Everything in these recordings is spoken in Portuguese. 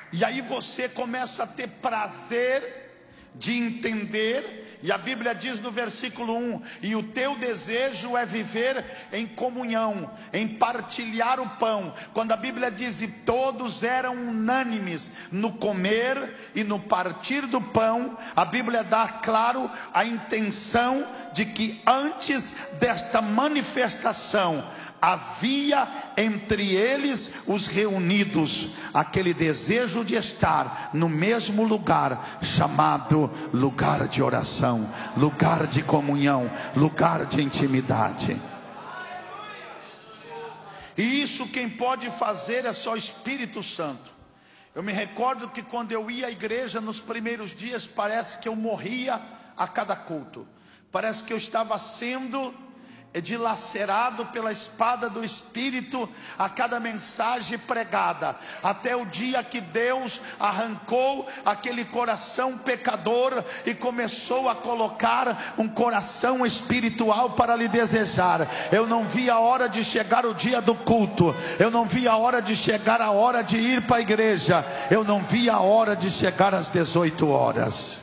E aí você começa a ter prazer de entender, e a Bíblia diz no versículo 1: e o teu desejo é viver em comunhão, em partilhar o pão. Quando a Bíblia diz: e todos eram unânimes no comer e no partir do pão, a Bíblia dá claro a intenção de que antes desta manifestação havia entre eles, os reunidos, aquele desejo de estar no mesmo lugar, chamado lugar de oração, lugar de comunhão, lugar de intimidade. E isso quem pode fazer é só o Espírito Santo. Eu me recordo que quando eu ia à igreja nos primeiros dias, parece que eu morria a cada culto. Parece que eu estava sendo dilacerado pela espada do Espírito a cada mensagem pregada, até o dia que Deus arrancou aquele coração pecador e começou a colocar um coração espiritual para lhe desejar. Eu não vi a hora de chegar o dia do culto, eu não vi a hora de chegar a hora de ir para a igreja, eu não vi a hora de chegar às 18 horas.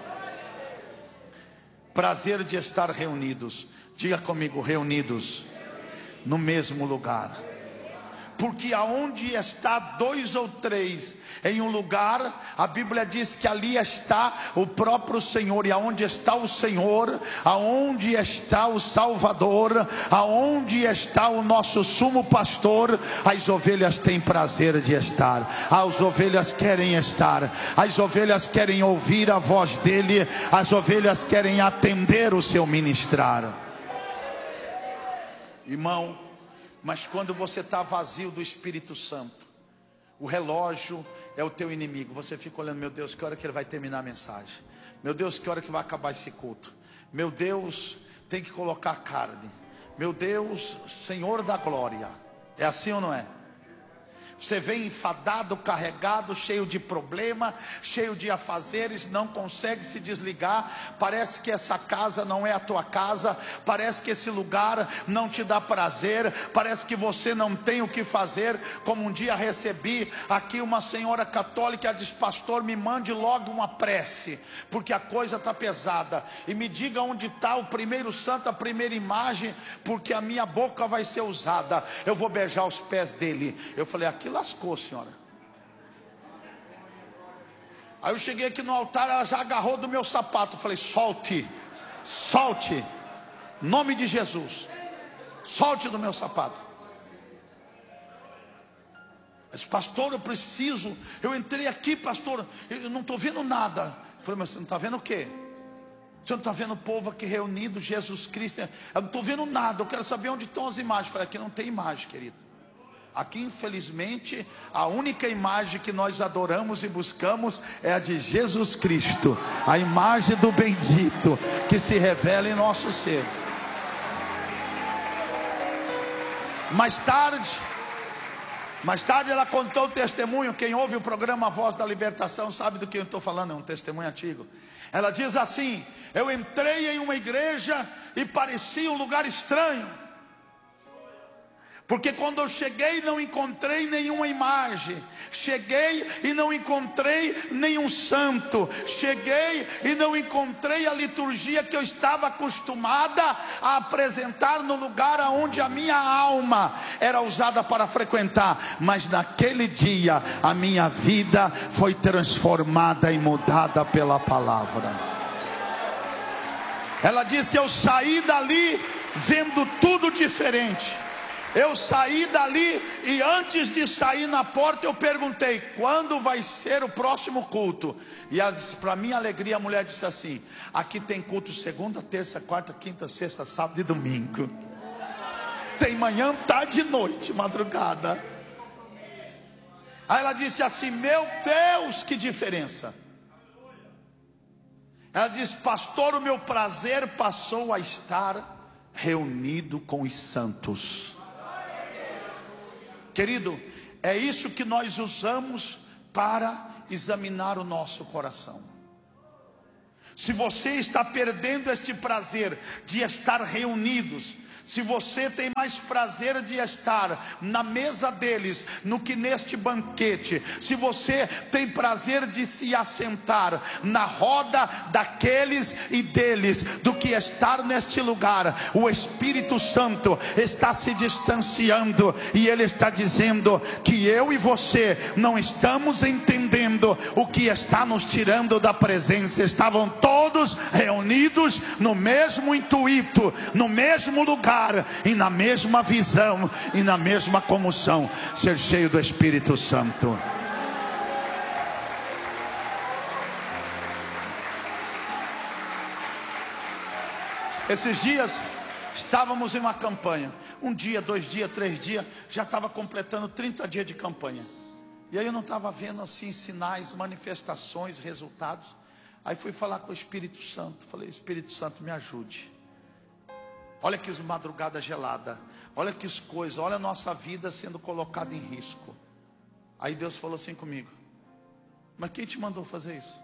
Prazer de estar reunidos. Diga comigo: reunidos no mesmo lugar. Porque aonde está dois ou três em um lugar, a Bíblia diz que ali está o próprio Senhor. E aonde está o Senhor, aonde está o Salvador, aonde está o nosso sumo pastor, as ovelhas têm prazer de estar. As ovelhas querem estar, as ovelhas querem ouvir a voz dele, as ovelhas querem atender o seu ministrar. Irmão, mas quando você está vazio do Espírito Santo, o relógio é o teu inimigo. Você fica olhando: meu Deus, que hora que ele vai terminar a mensagem? Meu Deus, que hora que vai acabar esse culto? Meu Deus, tem que colocar carne. Meu Deus, Senhor da glória. É assim ou não é? Você vem enfadado, carregado, cheio de problema, cheio de afazeres, não consegue se desligar. Parece que essa casa não é a tua casa, parece que esse lugar não te dá prazer, parece que você não tem o que fazer. Como um dia recebi aqui uma senhora católica, diz: pastor, me mande logo uma prece, porque a coisa está pesada, e me diga onde está o primeiro santo, a primeira imagem, porque a minha boca vai ser usada, eu vou beijar os pés dele. Eu falei: aqui lascou, senhora. Aí eu cheguei aqui no altar, ela já agarrou do meu sapato. Eu falei: solte, solte, nome de Jesus, solte do meu sapato. Eu disse: pastor, eu preciso, eu entrei aqui, pastor, eu não estou vendo nada. Eu falei: mas você não está vendo o quê? Você não está vendo o povo aqui reunido, Jesus Cristo? Eu não estou vendo nada, eu quero saber onde estão as imagens. Eu falei: aqui não tem imagem, querido. Aqui, infelizmente, a única imagem que nós adoramos e buscamos é a de Jesus Cristo, a imagem do bendito que se revela em nosso ser. Mais tarde ela contou o testemunho. Quem ouve o programa Voz da Libertação sabe do que eu estou falando, é um testemunho antigo. Ela diz assim: eu entrei em uma igreja e parecia um lugar estranho, porque quando eu cheguei não encontrei nenhuma imagem. Cheguei e não encontrei nenhum santo. Cheguei e não encontrei a liturgia que eu estava acostumada a apresentar no lugar onde a minha alma era usada para frequentar. Mas naquele dia a minha vida foi transformada e mudada pela palavra. Ela disse: eu saí dali vendo tudo diferente. Eu saí dali e antes de sair na porta eu perguntei: quando vai ser o próximo culto? E para minha alegria a mulher disse assim: aqui tem culto segunda, terça, quarta, quinta, sexta, sábado e domingo. Tem manhã, tarde e noite, madrugada. Aí ela disse assim: meu Deus, que diferença. Ela disse: pastor, o meu prazer passou a estar reunido com os santos. Querido, é isso que nós usamos para examinar o nosso coração. Se você está perdendo este prazer de estar reunidos, Se você tem mais prazer de estar na mesa deles no que neste banquete, se você tem prazer de se assentar na roda daqueles e deles do que estar neste lugar, o Espírito Santo está se distanciando e ele está dizendo que eu e você não estamos entendendo o que está nos tirando da presença. Estavam todos reunidos no mesmo intuito, no mesmo lugar e na mesma visão e na mesma comunhão, ser cheio do Espírito Santo. Esses dias estávamos em uma campanha, um dia, 2 dias, 3 dias, já estava completando 30 dias de campanha, e aí eu não estava vendo assim sinais, manifestações, resultados. Aí fui falar com o Espírito Santo, falei: Espírito Santo, me ajude. Olha que madrugada gelada, olha que coisa, olha a nossa vida sendo colocada em risco. Aí Deus falou assim comigo: mas quem te mandou fazer isso?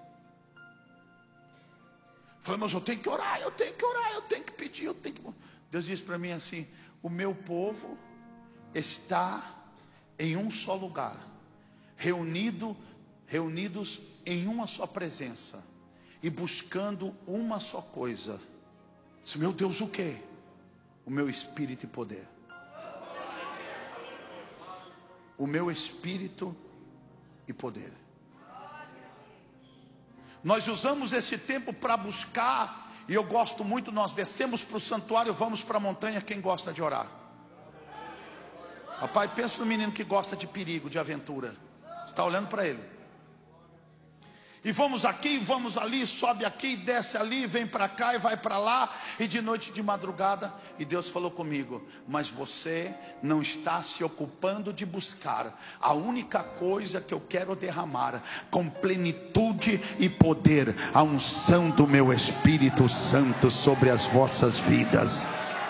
Eu falei: mas eu tenho que orar, eu tenho que pedir, eu tenho que... Deus disse para mim assim: o meu povo está em um só lugar, reunidos em uma só presença e buscando uma só coisa. Eu disse: meu Deus, o quê? O meu espírito e poder. O meu espírito e poder. Nós usamos esse tempo para buscar, e eu gosto muito, nós descemos para o santuário, vamos para a montanha. Quem gosta de orar? Rapaz, pensa no menino que gosta de perigo, de aventura. Você está olhando para ele. E vamos aqui, vamos ali, sobe aqui, desce ali, vem para cá e vai para lá, e de noite, de madrugada. E Deus falou comigo: mas você não está se ocupando de buscar a única coisa que eu quero derramar com plenitude e poder, a unção do meu Espírito Santo sobre as vossas vidas.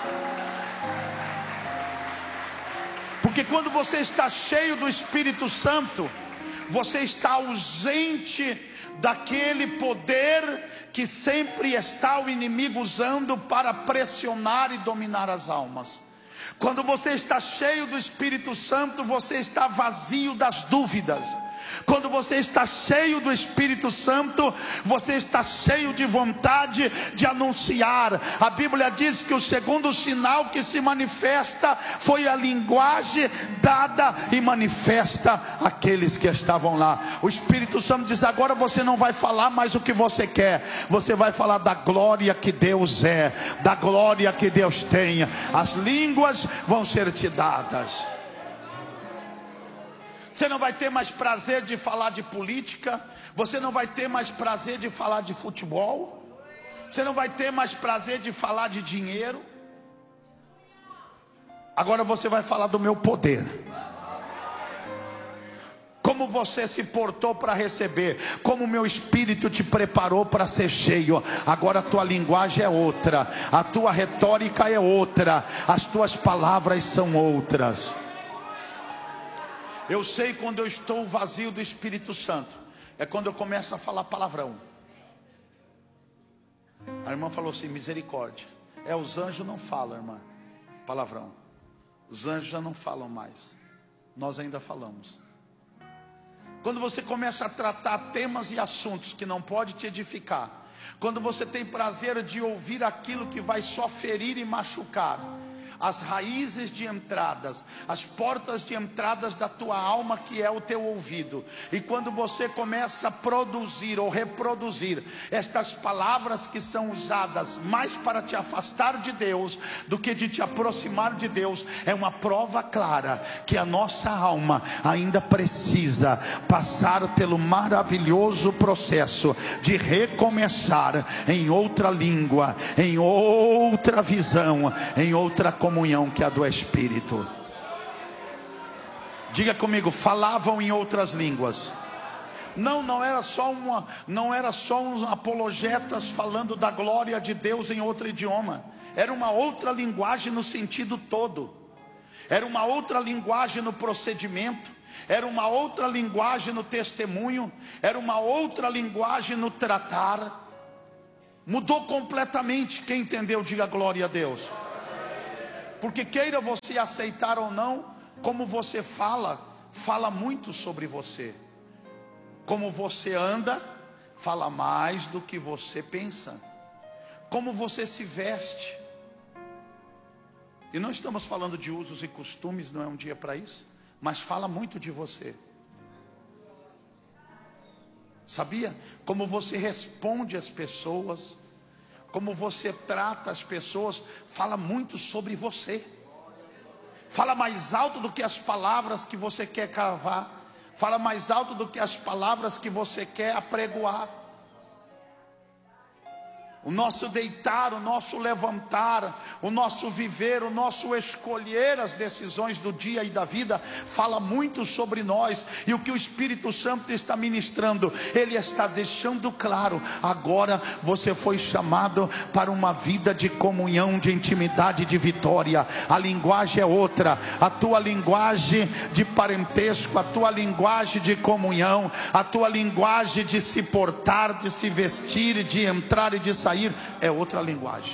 Porque quando você está cheio do Espírito Santo, você está ausente daquele poder que sempre está o inimigo usando para pressionar e dominar as almas. Quando você está cheio do Espírito Santo, você está vazio das dúvidas. Quando você está cheio do Espírito Santo, você está cheio de vontade de anunciar. A Bíblia diz que o segundo sinal que se manifesta foi a linguagem dada e manifesta àqueles que estavam lá. O Espírito Santo diz: agora você não vai falar mais o que você quer, você vai falar da glória que Deus é, da glória que Deus tem. As línguas vão ser te dadas. Você não vai ter mais prazer de falar de política. Você não vai ter mais prazer de falar de futebol. Você não vai ter mais prazer de falar de dinheiro. Agora você vai falar do meu poder. Como você se portou para receber, como o meu Espírito te preparou para ser cheio. Agora a tua linguagem é outra, a tua retórica é outra, as tuas palavras são outras. Eu sei quando eu estou vazio do Espírito Santo, é quando eu começo a falar palavrão. A irmã falou assim: misericórdia. Os anjos não falam, irmã, palavrão. Os anjos já não falam mais. Nós ainda falamos. Quando você começa a tratar temas e assuntos que não pode te edificar, quando você tem prazer de ouvir aquilo que vai só ferir e machucar, as raízes de entradas, as portas de entradas da tua alma, que é o teu ouvido. E quando você começa a produzir ou reproduzir estas palavras que são usadas mais para te afastar de Deus do que de te aproximar de Deus, é uma prova clara que a nossa alma ainda precisa passar pelo maravilhoso processo de recomeçar em outra língua, em outra visão, em outra comunhão que a do Espírito. Diga comigo: falavam em outras línguas. Não era só uns apologetas falando da glória de Deus em outro idioma. Era uma outra linguagem no sentido todo. Era uma outra linguagem no procedimento. Era uma outra linguagem no testemunho. Era uma outra linguagem no tratar. Mudou completamente. Quem entendeu, diga glória a Deus. Porque queira você aceitar ou não, como você fala, fala muito sobre você. Como você anda, fala mais do que você pensa. Como você se veste. E não estamos falando de usos e costumes, não é um dia para isso, mas fala muito de você. Sabia? Como você responde às pessoas, como você trata as pessoas, fala muito sobre você. Fala mais alto do que as palavras que você quer cavar. Fala mais alto do que as palavras que você quer apregoar. O nosso deitar, o nosso levantar, o nosso viver, o nosso escolher as decisões do dia e da vida, fala muito sobre nós. E o que o Espírito Santo está ministrando, Ele está deixando claro: agora você foi chamado para uma vida de comunhão, de intimidade, de vitória. A linguagem é outra, a tua linguagem de parentesco, a tua linguagem de comunhão, a tua linguagem de se portar, de se vestir, de entrar e de sair, é outra linguagem,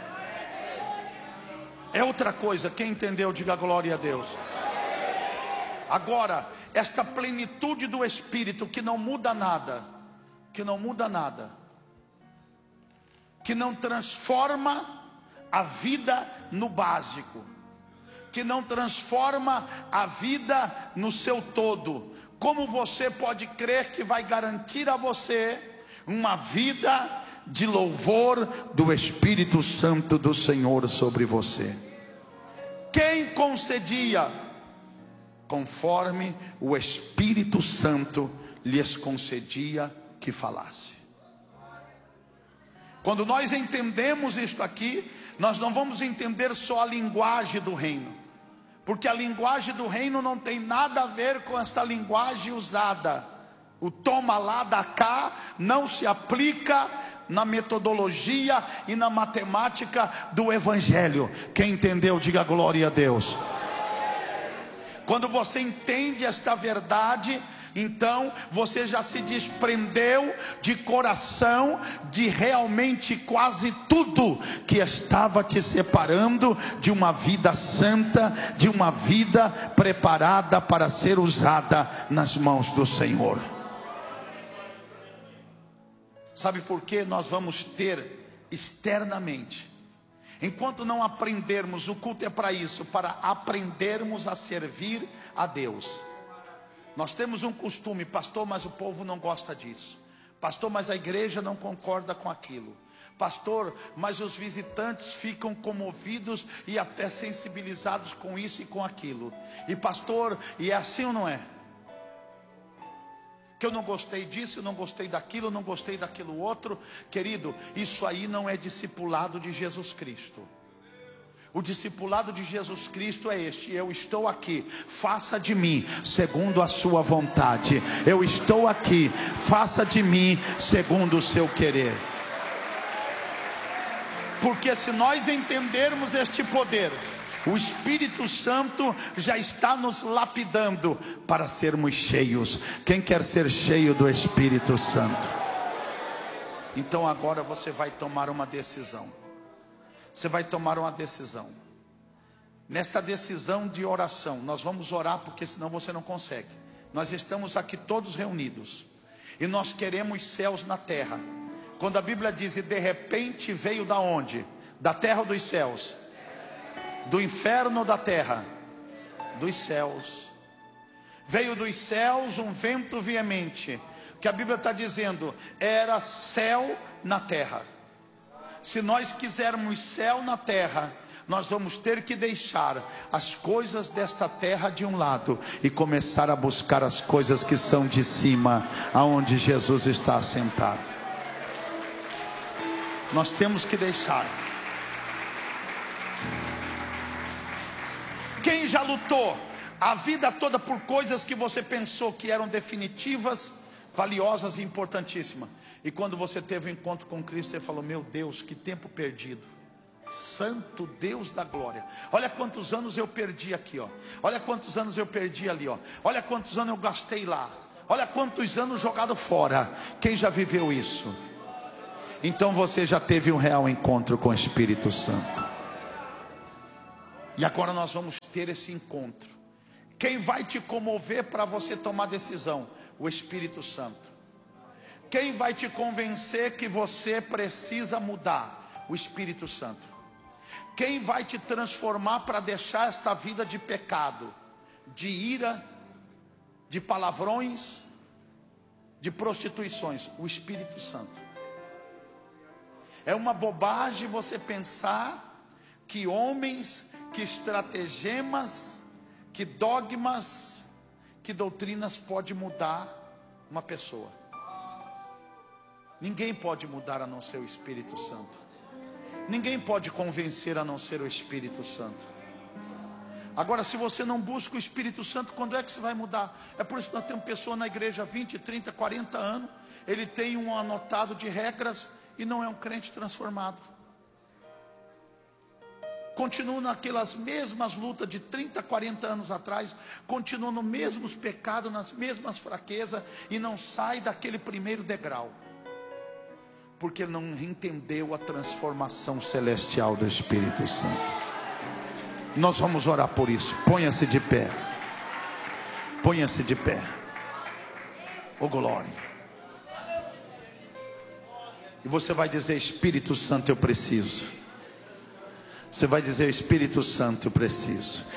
é outra coisa. Quem entendeu, diga glória a Deus. Agora, esta plenitude do Espírito que não muda nada, que não muda nada, que não transforma a vida no básico, que não transforma a vida no seu todo, como você pode crer que vai garantir a você uma vida de louvor do Espírito Santo do Senhor sobre você? Quem concedia? Conforme o Espírito Santo lhes concedia que falasse. Quando nós entendemos isto aqui, nós não vamos entender só a linguagem do reino, porque a linguagem do reino não tem nada a ver com esta linguagem usada. O toma lá, dá cá, não se aplica na metodologia e na matemática do Evangelho. Quem entendeu, diga glória a Deus. Quando você entende esta verdade, então você já se desprendeu de coração de realmente quase tudo que estava te separando de uma vida santa, de uma vida preparada para ser usada nas mãos do Senhor. Sabe por que nós vamos ter externamente? Enquanto não aprendermos, o culto é para isso, para aprendermos a servir a Deus. Nós temos um costume: pastor, mas o povo não gosta disso. Pastor, mas a igreja não concorda com aquilo. Pastor, mas os visitantes ficam comovidos e até sensibilizados com isso e com aquilo. E pastor, e é assim ou não é? Que eu não gostei disso, eu não gostei daquilo, eu não gostei daquilo outro. Querido, isso aí não é discipulado de Jesus Cristo. O discipulado de Jesus Cristo é este: eu estou aqui, faça de mim segundo a sua vontade. Eu estou aqui, faça de mim segundo o seu querer. Porque se nós entendermos este poder, o Espírito Santo já está nos lapidando para sermos cheios. Quem quer ser cheio do Espírito Santo? Então agora você vai tomar uma decisão. Você vai tomar uma decisão. Nesta decisão de oração, nós vamos orar, porque senão você não consegue. Nós estamos aqui todos reunidos e nós queremos céus na terra. Quando a Bíblia diz: e de repente veio da onde? Da terra ou dos céus? Do inferno ou da terra? Dos céus. Veio dos céus um vento veemente, que a Bíblia está dizendo, era céu na terra. Se nós quisermos céu na terra, nós vamos ter que deixar as coisas desta terra de um lado e começar a buscar as coisas que são de cima, aonde Jesus está assentado. Nós temos que deixar. Quem já lutou a vida toda por coisas que você pensou que eram definitivas, valiosas e importantíssimas, e quando você teve um encontro com Cristo, você falou: meu Deus, que tempo perdido. Santo Deus da glória, olha quantos anos eu perdi aqui, ó. Olha quantos anos eu perdi ali, ó. Olha quantos anos eu gastei lá. Olha quantos anos jogado fora. Quem já viveu isso? Então você já teve um real encontro com o Espírito Santo. E agora nós vamos ter esse encontro. Quem vai te comover para você tomar decisão? O Espírito Santo. Quem vai te convencer que você precisa mudar? O Espírito Santo. Quem vai te transformar para deixar esta vida de pecado, de ira, de palavrões, de prostituições? O Espírito Santo. É uma bobagem você pensar que homens, que estratagemas, que dogmas, que doutrinas pode mudar uma pessoa. Ninguém pode mudar a não ser o Espírito Santo. Ninguém pode convencer a não ser o Espírito Santo. Agora, se você não busca o Espírito Santo, quando é que você vai mudar? É por isso que nós temos pessoa na igreja há 20, 30, 40 anos. Ele tem um anotado de regras e não é um crente transformado. Continua naquelas mesmas lutas de 30, 40 anos atrás, continua nos mesmos pecados, nas mesmas fraquezas, e não sai daquele primeiro degrau, porque não entendeu a transformação celestial do Espírito Santo. Nós vamos orar por isso. Ponha-se de pé. Ponha-se de pé. Oh glória. E você vai dizer: Espírito Santo, eu preciso. Você vai dizer: Espírito Santo, eu preciso.